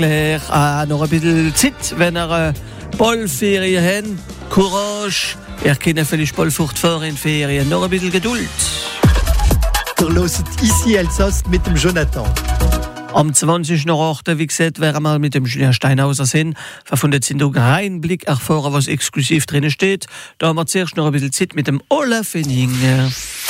Noch ein bisschen Zeit, wenn ihr Ballferien habt. Courage. Ihr kennt vielleicht Ballfurcht vor in Ferien. Noch ein bisschen Geduld. Ihr hört ici Elsass mit dem Jonathan. Am 20.08., wie gesagt, werden wir mit dem Julien Steinhauser sehen. Von der Sendung Einblick erfahren, was exklusiv drin steht. Da haben wir zuerst noch ein bisschen Zeit mit dem Olaf Henning.